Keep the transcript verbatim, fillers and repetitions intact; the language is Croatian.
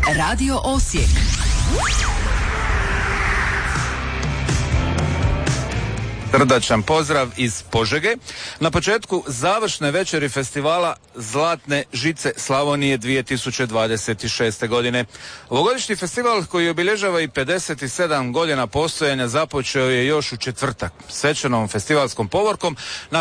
Radio Osijek. Srdačan pozdrav iz Požege. Na početku završne večeri festivala Zlatne žice Slavonije dvije tisuće dvadeset šeste. godine. Ovogodišnji festival koji obilježava i pedeset sedam godina postojanja započeo je još u četvrtak svečanom festivalskom povorkom na